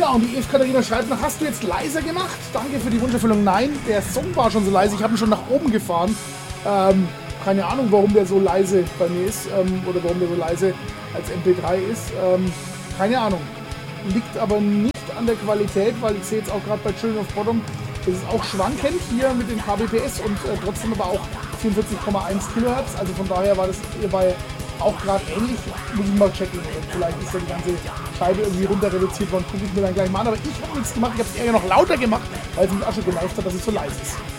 Ja, und die Eve Katharina schreibt noch, hast du jetzt leiser gemacht? Danke für die Wunscherfüllung. Nein, der Song war schon so leise. Ich habe ihn schon nach oben gefahren. Keine Ahnung, warum der so leise bei mir ist oder warum der so leise als MP3 ist. Keine Ahnung. Liegt aber nicht an der Qualität, weil ich sehe jetzt auch gerade bei Children of Bottom, das ist auch schwankend hier mit den kbps und trotzdem aber auch 44,1 Kilohertz. Also von daher war das hierbei auch gerade ähnlich. Muss ich mal checken. Vielleicht ist da die ganze Scheibe irgendwie runter reduziert worden. Gucke ich mir dann gleich mal an. Aber ich habe nichts gemacht. Ich habe es eher noch lauter gemacht, weil es mich auch schon genervt hat, dass es so leise ist.